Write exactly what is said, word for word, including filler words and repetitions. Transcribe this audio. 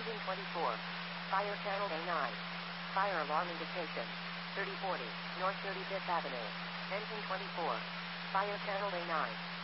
Engine twenty-four. Fire channel A nine. Fire alarm indication. thirty forty, North thirty-fifth Avenue. Engine twenty-four. Fire channel A nine.